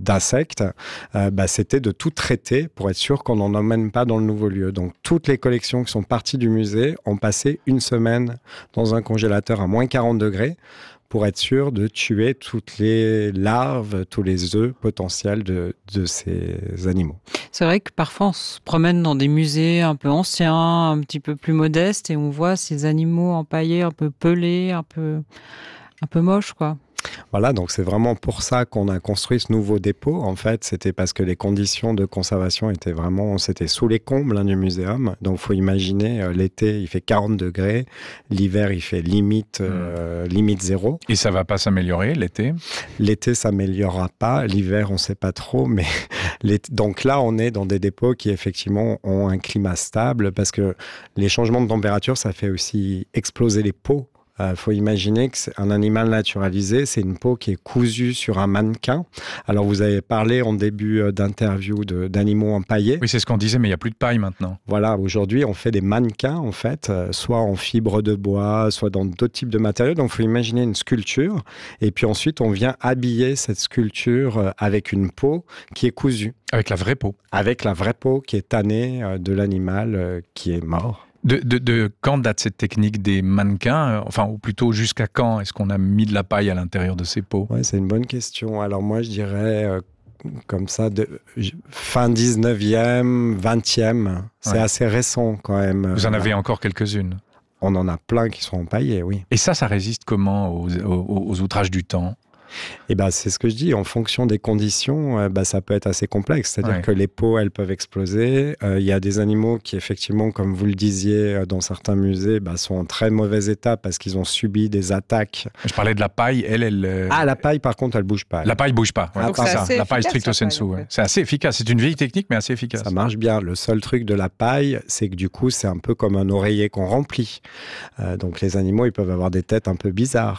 d'insectes, c'était de tout traiter pour être sûr qu'on n'en emmène pas dans le nouveau lieu. Donc toutes les collections qui sont parties du musée ont passé une semaine dans un congélateur à moins 40 degrés pour être sûr de tuer toutes les larves, tous les œufs potentiels de ces animaux. C'est vrai que parfois on se promène dans des musées un peu anciens, un petit peu plus modestes, et on voit ces animaux empaillés, un peu pelés, un peu moches, quoi. Voilà, donc c'est vraiment pour ça qu'on a construit ce nouveau dépôt. En fait, c'était parce que les conditions de conservation c'était sous les combles du muséum. Donc, il faut imaginer, l'été, il fait 40 degrés. L'hiver, il fait limite 0. Et ça va pas s'améliorer, l'été ? L'été, ça s'améliorera pas. L'hiver, on ne sait pas trop. Mais donc là, on est dans des dépôts qui, effectivement, ont un climat stable parce que les changements de température, ça fait aussi exploser les peaux. Faut imaginer que c'est un animal naturalisé, c'est une peau qui est cousue sur un mannequin. Alors, vous avez parlé en début d'interview d'animaux empaillés. Oui, c'est ce qu'on disait, mais il n'y a plus de paille maintenant. Voilà, aujourd'hui, on fait des mannequins, en fait, soit en fibre de bois, soit dans d'autres types de matériaux. Donc, il faut imaginer une sculpture. Et puis ensuite, on vient habiller cette sculpture avec une peau qui est cousue. Avec la vraie peau. Avec la vraie peau qui est tannée de l'animal qui est mort. De quand date cette technique des mannequins ? Ou plutôt jusqu'à quand est-ce qu'on a mis de la paille à l'intérieur de ces peaux ? Ouais, c'est une bonne question. Alors moi, je dirais comme ça, fin 19e, 20e. C'est assez récent quand même. Vous en avez encore quelques-unes ? On en a plein qui sont empaillés, oui. Et ça résiste comment aux outrages du temps ? C'est ce que je dis, en fonction des conditions, ça peut être assez complexe. C'est-à-dire que les peaux, elles peuvent exploser. Il y a des animaux qui, effectivement, comme vous le disiez, dans certains musées, sont en très mauvais état parce qu'ils ont subi des attaques. Je parlais de la paille, elle... Ah, la paille, par contre, elle bouge pas. La paille bouge pas, donc c'est ça. La paille stricto sensu. C'est assez efficace, c'est une vieille technique, mais assez efficace. Ça marche bien. Le seul truc de la paille, c'est que du coup, c'est un peu comme un oreiller qu'on remplit. Donc les animaux, ils peuvent avoir des têtes un peu bizarres.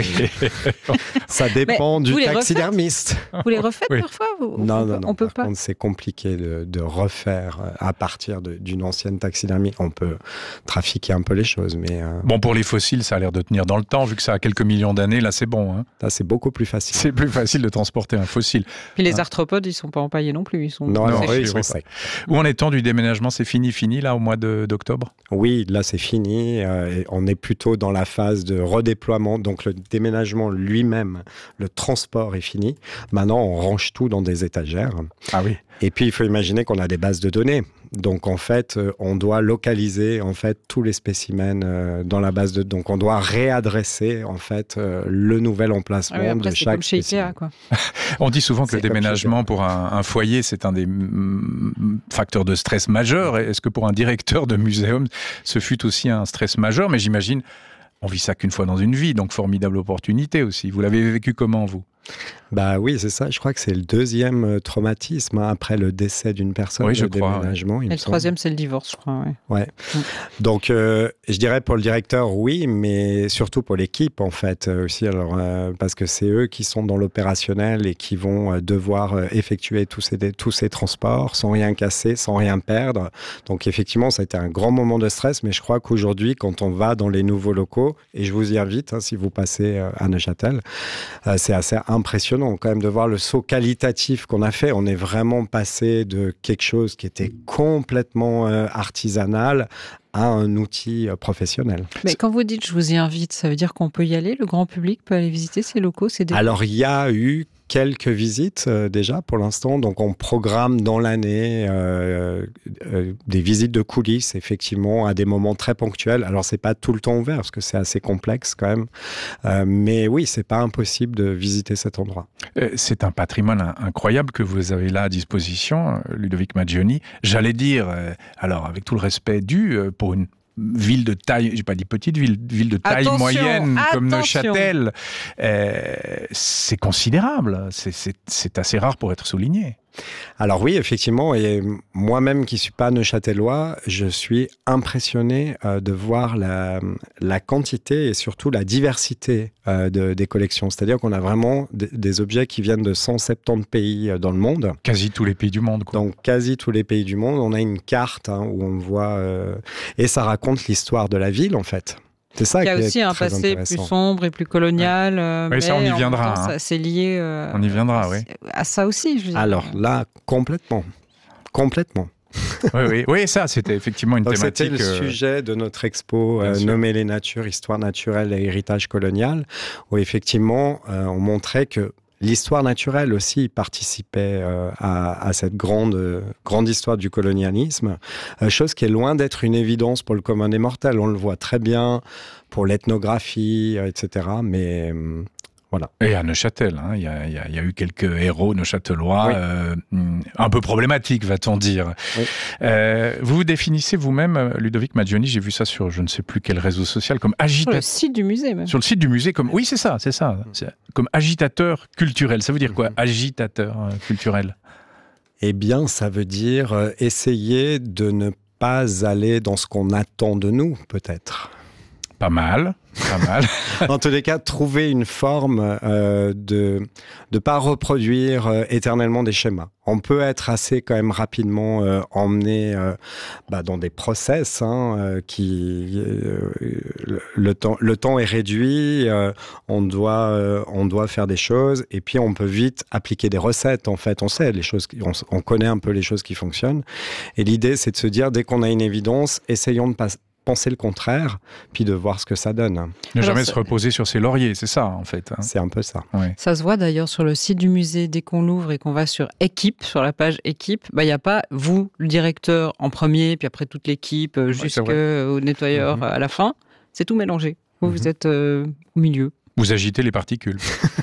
Ça dépend du taxidermiste. Vous les refaites parfois ? Non. On peut par pas. contre, c'est compliqué de refaire à partir d'une ancienne taxidermie. On peut trafiquer un peu les choses, mais... Bon, pour les fossiles, ça a l'air de tenir dans le temps, vu que ça a quelques millions d'années, là, c'est bon. Là, c'est beaucoup plus facile. C'est plus facile de transporter un fossile. Puis les arthropodes, ils sont pas empaillés non plus. Ils sont ils sont secs. Où en est-on du déménagement ? C'est fini, là, au mois d'octobre ? Oui, là, c'est fini. Et on est plutôt dans la phase de redéploiement. Donc, le déménagement lui-même, le transport est fini. Maintenant, on range tout dans des étagères. Ah oui. Et puis, il faut imaginer qu'on a des bases de données. Donc, en fait, on doit localiser tous les spécimens dans la base de... Donc, on doit réadresser, le nouvel emplacement de chaque spécimen. C'est comme chez Ikea, quoi. On dit souvent que le déménagement pour un foyer, c'est un des facteurs de stress majeur. Est-ce que pour un directeur de muséum, ce fut aussi un stress majeur ? Mais j'imagine, on vit ça qu'une fois dans une vie, donc formidable opportunité aussi. Vous l'avez vécu comment, vous ? Oui, c'est ça. Je crois que c'est le deuxième traumatisme après le décès d'une personne. Oui, je crois. Déménagement, Et le troisième, c'est le divorce, je crois. Ouais. Donc, je dirais pour le directeur, oui, mais surtout pour l'équipe, en fait, aussi. Alors, parce que c'est eux qui sont dans l'opérationnel et qui vont devoir effectuer tous ces transports sans rien casser, sans rien perdre. Donc, effectivement, ça a été un grand moment de stress, mais je crois qu'aujourd'hui, quand on va dans les nouveaux locaux, et je vous y invite, si vous passez à Neuchâtel, c'est assez impressionnant quand même de voir le saut qualitatif qu'on a fait. On est vraiment passé de quelque chose qui était complètement artisanal à un outil professionnel. Mais quand vous dites « je vous y invite », ça veut dire qu'on peut y aller ? Le grand public peut aller visiter ces locaux ? Alors, il y a eu quelques visites déjà pour l'instant. Donc, on programme dans l'année des visites de coulisses, effectivement, à des moments très ponctuels. Alors, c'est pas tout le temps ouvert parce que c'est assez complexe quand même. Mais oui, c'est pas impossible de visiter cet endroit. C'est un patrimoine incroyable que vous avez là à disposition, Ludovic Maggioni. J'allais dire, alors avec tout le respect dû, pour une ville de taille, j'ai pas dit petite ville, ville de taille moyenne comme Neuchâtel, c'est considérable, c'est assez rare pour être souligné. Alors oui, effectivement, et moi-même qui ne suis pas neuchâtelois, je suis impressionné de voir la quantité et surtout la diversité des collections. C'est-à-dire qu'on a vraiment des objets qui viennent de 170 pays dans le monde. Quasi tous les pays du monde, quoi. Donc quasi tous les pays du monde. On a une carte où on voit... et ça raconte l'histoire de la ville, en fait. C'est ça qui a qui est aussi un très passé intéressant. plus sombre et plus colonial. Oui, mais ça, on y en viendra, même temps, hein. c'est lié On y viendra, oui. à ça aussi. Je veux dire. Alors là, complètement. Oui, ça, c'était effectivement une Donc thématique. c'était le sujet de notre expo nommée Les Natures, Histoire naturelle et héritage colonial, où effectivement, on montrait que l'histoire naturelle aussi participait à cette grande histoire du colonialisme, chose qui est loin d'être une évidence pour le commun des mortels. On le voit très bien pour l'ethnographie, etc. Mais voilà. Et à Neuchâtel, il y a eu quelques héros neuchâtelois, un peu problématiques, va-t-on dire. Oui. Vous vous définissez vous-même, Ludovic Maggioni, j'ai vu ça sur je ne sais plus quel réseau social, comme agitateur. Sur le site du musée, même. Sur le site du musée, comme oui, c'est ça. Comme agitateur culturel. Ça veut dire quoi, agitateur culturel? Eh bien, ça veut dire essayer de ne pas aller dans ce qu'on attend de nous, peut-être. Pas mal. En tous les cas, trouver une forme de ne pas reproduire éternellement des schémas. On peut être assez quand même rapidement emmené dans des process qui le temps est réduit, on doit faire des choses et puis on peut vite appliquer des recettes. En fait, on sait les choses, on connaît un peu les choses qui fonctionnent. Et l'idée, c'est de se dire dès qu'on a une évidence, essayons de penser le contraire, puis de voir ce que ça donne. Ne jamais se reposer sur ses lauriers, c'est ça en fait. C'est un peu ça. Ouais. Ça se voit d'ailleurs sur le site du musée, dès qu'on l'ouvre et qu'on va sur équipe, sur la page équipe, il n'y a pas vous, le directeur, en premier, puis après toute l'équipe, jusqu'au nettoyeur à la fin. C'est tout mélangé. Vous êtes au milieu. Vous agitez les particules.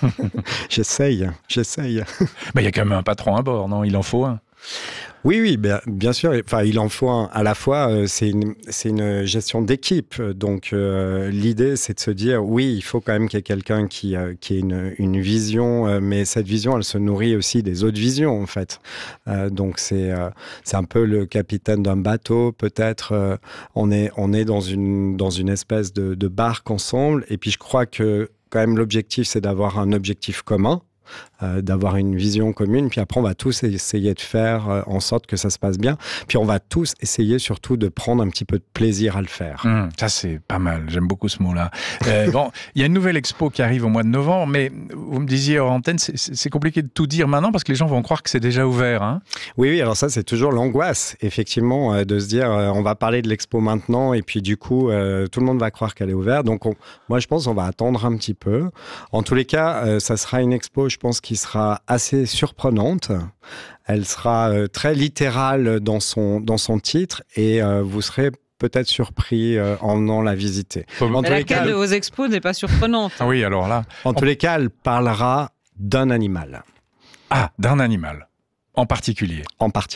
J'essaye. Il y a quand même un patron à bord, non? Il en faut un. Oui, bien sûr. Enfin, il en faut un. À la fois, c'est une gestion d'équipe. Donc, l'idée, c'est de se dire, oui, il faut quand même qu'il y ait quelqu'un qui ait une vision, mais cette vision, elle se nourrit aussi des autres visions, en fait. Donc, c'est un peu le capitaine d'un bateau, peut-être. On est dans une espèce de barque ensemble. Et puis, je crois que, quand même, l'objectif, c'est d'avoir un objectif commun. D'avoir une vision commune, puis après on va tous essayer de faire en sorte que ça se passe bien, puis on va tous essayer surtout de prendre un petit peu de plaisir à le faire. Ça c'est pas mal, j'aime beaucoup ce mot-là. Bon, il y a une nouvelle expo qui arrive au mois de novembre, mais vous me disiez hors antenne, c'est compliqué de tout dire maintenant parce que les gens vont croire que c'est déjà ouvert. Hein. Oui, alors ça c'est toujours l'angoisse, effectivement, de se dire on va parler de l'expo maintenant et puis du coup tout le monde va croire qu'elle est ouverte, donc moi je pense qu'on va attendre un petit peu. En tous les cas, ça sera une expo, je pense, qui sera assez surprenante. Elle sera très littérale dans son titre et vous serez peut-être surpris en venant la visiter. Laquelle de vos expos n'est pas surprenante? Ah oui, alors là... En tous les cas, elle parlera d'un animal. Ah, d'un animal. En particulier.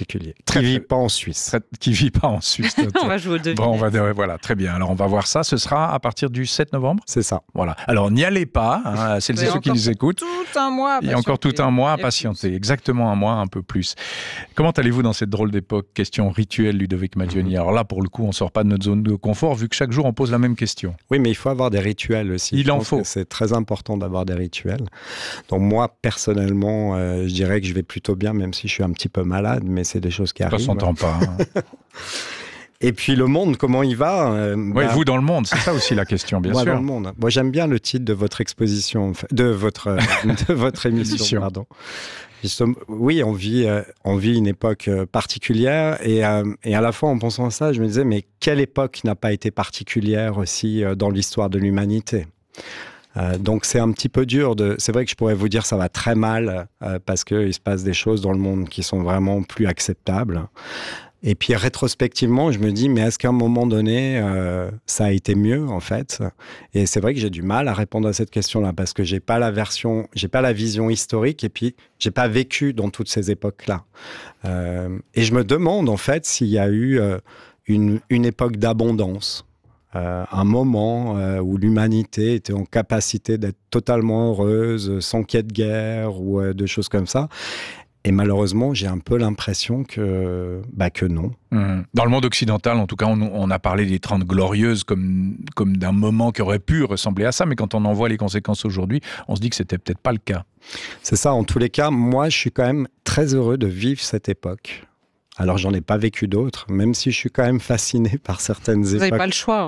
Qui vit pas en Suisse. Qui vit pas en Suisse. On va jouer au devinette. Bon, voilà, très bien. Alors, on va voir ça. Ce sera à partir du 7 novembre. C'est ça. Voilà. Alors, n'y allez pas, celles et ceux qui nous écoutent. Tout un mois à patienter. Il y a encore tout un mois à patienter. Exactement un mois, un peu plus. Comment allez-vous dans cette drôle d'époque? Question rituelle, Ludovic Maggioni. Alors là, pour le coup, on sort pas de notre zone de confort, vu que chaque jour, on pose la même question. Oui, mais il faut avoir des rituels aussi. Il en faut. C'est très important d'avoir des rituels. Donc, moi, personnellement, je dirais que je vais plutôt bien, même si je suis un petit peu malade, mais c'est des choses qui arrivent. Ça s'entend pas. Et puis le monde, comment il va? Vous dans le monde, c'est ça aussi la question, bien moi, sûr. Moi dans le monde. Moi j'aime bien le titre de votre exposition, de votre émission. Pardon. Oui, on vit une époque particulière et à la fois en pensant à ça, je me disais mais quelle époque n'a pas été particulière aussi dans l'histoire de l'humanité? Donc c'est un petit peu dur. C'est vrai que je pourrais vous dire ça va très mal parce qu'il se passe des choses dans le monde qui sont vraiment plus acceptables. Et puis rétrospectivement, je me dis mais est-ce qu'à un moment donné ça a été mieux en fait? Et c'est vrai que j'ai du mal à répondre à cette question-là parce que j'ai pas la vision historique et puis j'ai pas vécu dans toutes ces époques-là. Et je me demande en fait s'il y a eu une époque d'abondance. Un moment où l'humanité était en capacité d'être totalement heureuse, sans qu'il y ait de guerre ou de choses comme ça. Et malheureusement, j'ai un peu l'impression que non. Dans le monde occidental, en tout cas, on a parlé des 30 glorieuses comme d'un moment qui aurait pu ressembler à ça, mais quand on en voit les conséquences aujourd'hui, on se dit que c'était peut-être pas le cas. C'est ça, en tous les cas, moi je suis quand même très heureux de vivre cette époque. Alors, j'en ai pas vécu d'autres, même si je suis quand même fasciné par certaines époques. Vous n'avez pas le choix.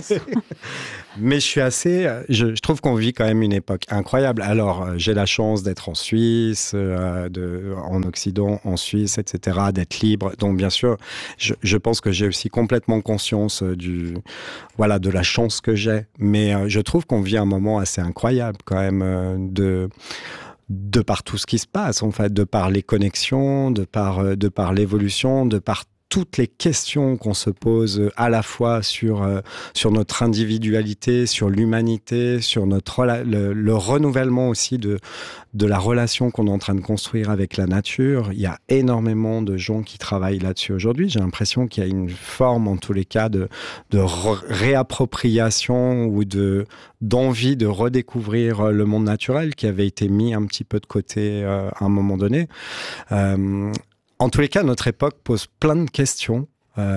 Mais je trouve qu'on vit quand même une époque incroyable. Alors, j'ai la chance d'être en Suisse, en Occident, en Suisse, etc., d'être libre. Donc, bien sûr, je pense que j'ai aussi complètement conscience de la chance que j'ai. Mais je trouve qu'on vit un moment assez incroyable quand même de par tout ce qui se passe, en fait, de par les connexions, de par l'évolution, de par toutes les questions qu'on se pose à la fois sur notre individualité, sur l'humanité, sur le renouvellement aussi de la relation qu'on est en train de construire avec la nature. Il y a énormément de gens qui travaillent là-dessus aujourd'hui. J'ai l'impression qu'il y a une forme, en tous les cas, de réappropriation ou d'envie de redécouvrir le monde naturel qui avait été mis un petit peu de côté à un moment donné. En tous les cas, notre époque pose plein de questions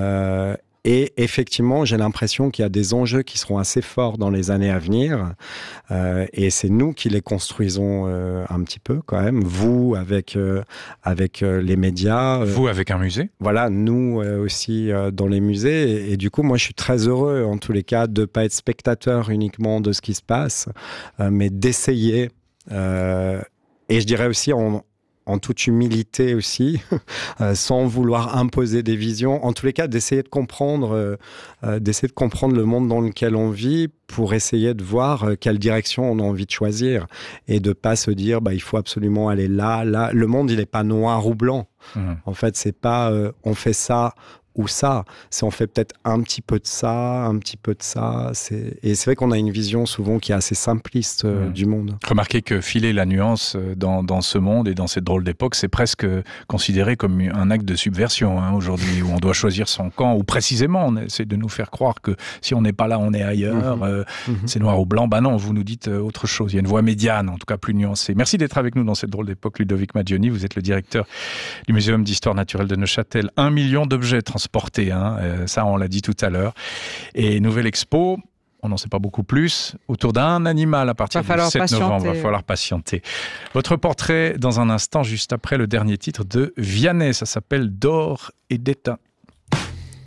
et effectivement, j'ai l'impression qu'il y a des enjeux qui seront assez forts dans les années à venir et c'est nous qui les construisons un petit peu quand même. Vous, avec les médias. Vous, avec un musée. Voilà, nous aussi dans les musées. Et du coup, moi, je suis très heureux, en tous les cas, de ne pas être spectateur uniquement de ce qui se passe, mais d'essayer. Et je dirais aussi en toute humilité aussi, sans vouloir imposer des visions. En tous les cas, d'essayer de comprendre le monde dans lequel on vit pour essayer de voir quelle direction on a envie de choisir et de pas se dire il faut absolument aller là. Le monde, il n'est pas noir ou blanc. En fait, c'est pas on fait ça ou ça. C'est on fait peut-être un petit peu de ça, un petit peu de ça. Et c'est vrai qu'on a une vision souvent qui est assez simpliste du monde. Remarquez que filer la nuance dans ce monde et dans cette drôle d'époque, c'est presque considéré comme un acte de subversion aujourd'hui, où on doit choisir son camp, ou précisément on essaie de nous faire croire que si on n'est pas là, on est ailleurs, c'est noir ou blanc. Non, vous nous dites autre chose. Il y a une voie médiane, en tout cas plus nuancée. Merci d'être avec nous dans cette drôle d'époque, Ludovic Maggioni. Vous êtes le directeur du Muséum d'Histoire Naturelle de Neuchâtel. 1 million d'objets transportés, ça on l'a dit tout à l'heure. Et nouvelle expo, on n'en sait pas beaucoup plus, autour d'un animal à partir du 7 novembre. Il va falloir patienter. Votre portrait dans un instant, juste après le dernier titre de Vianney. Ça s'appelle D'or et d'étain.